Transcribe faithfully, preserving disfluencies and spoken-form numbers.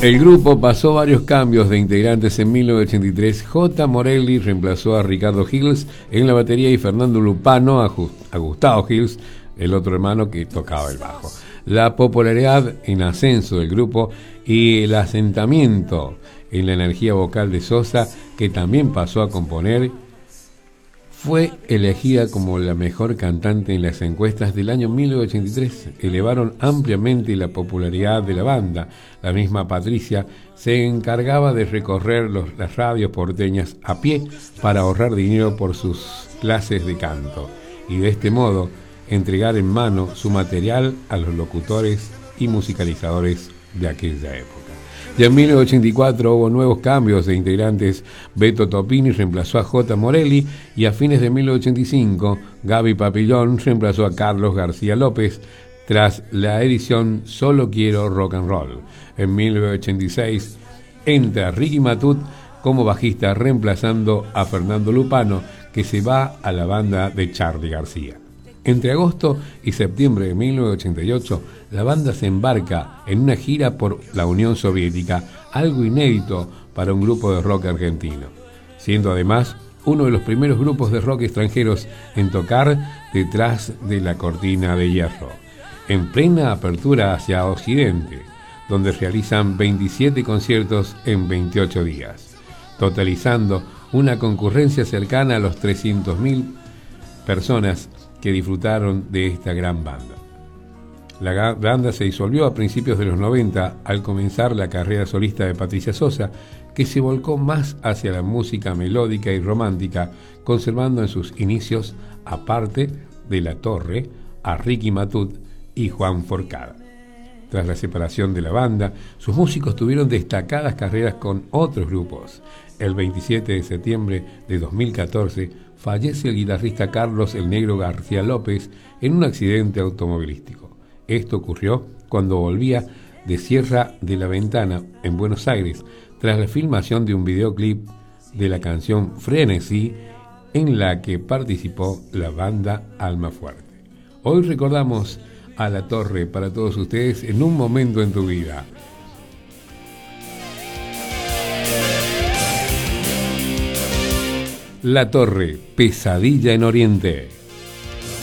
El grupo pasó varios cambios de integrantes. En mil novecientos ochenta y tres, J. Morelli reemplazó a Ricardo Hills en la batería y Fernando Lupano a, Just, a Gustavo Hills, el otro hermano que tocaba el bajo. La popularidad en ascenso del grupo y el asentamiento en la energía vocal de Sosa, que también pasó a componer, fue elegida como la mejor cantante en las encuestas del año mil novecientos ochenta y tres. Elevaron ampliamente la popularidad de la banda. La misma Patricia se encargaba de recorrer los, las radios porteñas a pie para ahorrar dinero por sus clases de canto y de este modo entregar en mano su material a los locutores y musicalizadores de aquella época. Ya en mil novecientos ochenta y cuatro hubo nuevos cambios de integrantes. Beto Topini reemplazó a J. Morelli y a fines de mil novecientos ochenta y cinco Gaby Papillón reemplazó a Carlos García López tras la edición Solo Quiero Rock and Roll. En mil novecientos ochenta y seis entra Ricky Matut como bajista reemplazando a Fernando Lupano, que se va a la banda de Charly García. Entre agosto y septiembre de mil novecientos ochenta y ocho, la banda se embarca en una gira por la Unión Soviética, algo inédito para un grupo de rock argentino, siendo además uno de los primeros grupos de rock extranjeros en tocar detrás de la cortina de hierro, en plena apertura hacia Occidente, donde realizan veintisiete conciertos en veintiocho días, totalizando una concurrencia cercana a los trescientas mil personas que disfrutaron de esta gran banda. La banda se disolvió a principios de los noventa al comenzar la carrera solista de Patricia Sosa, que se volcó más hacia la música melódica y romántica, conservando en sus inicios, aparte de La Torre, a Ricky Matut y Juan Forcada. Tras la separación de la banda, sus músicos tuvieron destacadas carreras con otros grupos. El veintisiete de septiembre de dos mil catorce fallece el guitarrista Carlos el Negro García López en un accidente automovilístico. Esto ocurrió cuando volvía de Sierra de la Ventana, en Buenos Aires, tras la filmación de un videoclip de la canción Frenesí, en la que participó la banda Almafuerte. Hoy recordamos a La Torre para todos ustedes en un momento en tu vida. La Torre, Pesadilla en Oriente.